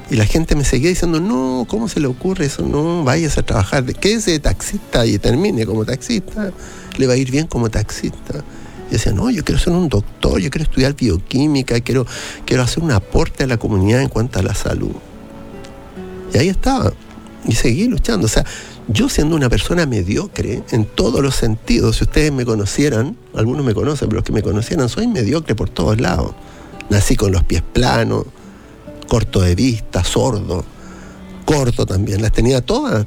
Y la gente me seguía diciendo, no, ¿cómo se le ocurre eso? No, vayas a trabajar, quédese de taxista y termine como taxista, le va a ir bien como taxista. Y decía, no, yo quiero ser un doctor, yo quiero estudiar bioquímica, quiero hacer un aporte a la comunidad en cuanto a la salud. Y ahí estaba, y seguí luchando. O sea, yo siendo una persona mediocre en todos los sentidos, si ustedes me conocieran, algunos me conocen, pero los que me conocieran, soy mediocre por todos lados. Nací con los pies planos, corto de vista, sordo, corto también, las tenía todas.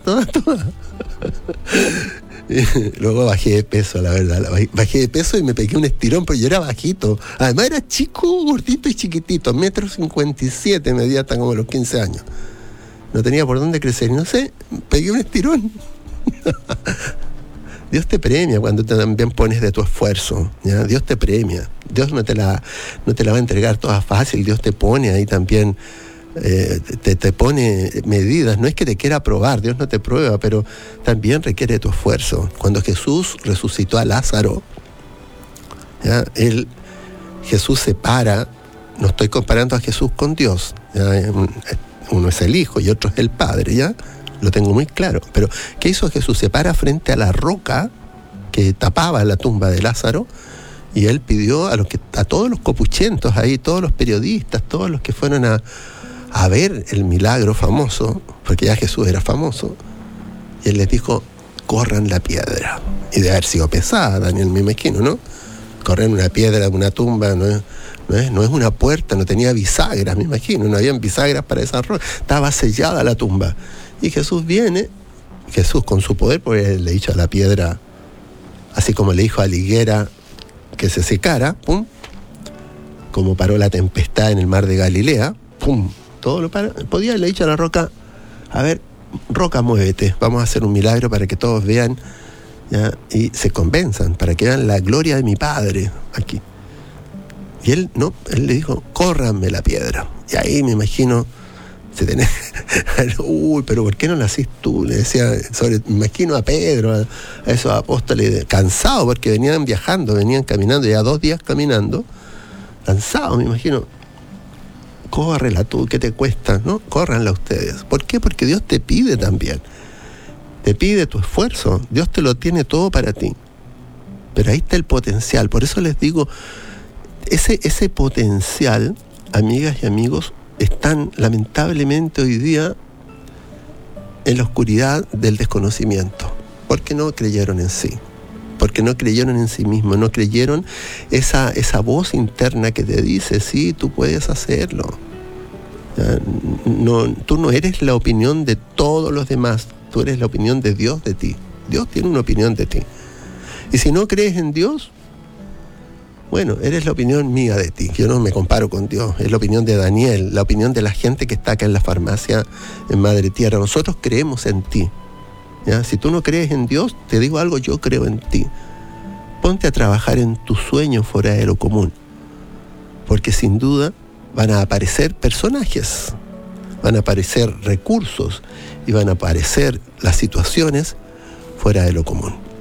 Luego bajé de peso, la verdad, bajé de peso y me pegué un estirón, pero yo era bajito, además era chico, gordito y chiquitito, 1,57 m medía hasta como los 15 años, no tenía por dónde crecer, y no sé, pegué un estirón. Dios te premia cuando te también pones de tu esfuerzo, ¿ya? Dios te premia. Dios no te la va a entregar toda fácil. Dios te pone ahí también, te pone medidas. No es que te quiera probar, Dios no te prueba, pero también requiere tu esfuerzo. Cuando Jesús resucitó a Lázaro, ¿ya? Jesús se para, no estoy comparando a Jesús con Dios, ¿ya? Uno es el Hijo y otro es el Padre, ¿ya? Lo tengo muy claro. Pero, ¿qué hizo Jesús? Se para frente a la roca que tapaba la tumba de Lázaro y él pidió a todos los copuchentos ahí, todos los periodistas, todos los que fueron a ver el milagro famoso, porque ya Jesús era famoso, y él les dijo, corran la piedra. Y de haber sido pesada, Daniel, me imagino, ¿no? Correr una piedra de una tumba no es una puerta, no tenía bisagras, me imagino, no habían bisagras para esa roca, estaba sellada la tumba. Y Jesús con su poder, porque le dijo a la piedra, así como le dijo a la higuera que se secara, pum, como paró la tempestad en el mar de Galilea, pum, todo lo paró. Le dicho a la roca, a ver, roca, muévete, vamos a hacer un milagro para que todos vean, ¿ya? Y se convenzan, para que vean la gloria de mi Padre aquí. Y él le dijo, córranme la piedra. Y ahí me imagino, uy, pero ¿por qué no lo hacís tú? Le decía, me imagino a Pedro, a esos apóstoles, cansados porque venían viajando, venían caminando, ya 2 días caminando, cansados, me imagino. Córrela tú, ¿qué te cuesta? ¿No? Córranla ustedes. ¿Por qué? Porque Dios te pide también. Te pide tu esfuerzo. Dios te lo tiene todo para ti. Pero ahí está el potencial. Por eso les digo, ese potencial, amigas y amigos, están lamentablemente hoy día en la oscuridad del desconocimiento, porque no creyeron en sí, porque no creyeron en sí mismos, no creyeron esa voz interna que te dice, sí, tú puedes hacerlo. Tú no eres la opinión de todos los demás, tú eres la opinión de Dios de ti. Dios tiene una opinión de ti. Y si no crees en Dios, bueno, eres la opinión mía de ti. Yo no me comparo con Dios. Es la opinión de Daniel, la opinión de la gente que está acá en la farmacia en Madre Tierra. Nosotros creemos en ti, ¿ya? Si tú no crees en Dios, te digo algo, yo creo en ti. Ponte a trabajar en tus sueños fuera de lo común. Porque sin duda van a aparecer personajes, van a aparecer recursos y van a aparecer las situaciones fuera de lo común.